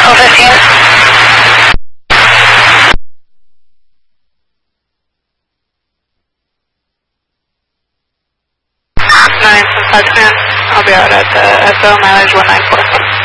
15. 9 5 10. I'll be out at the FO mileage 194.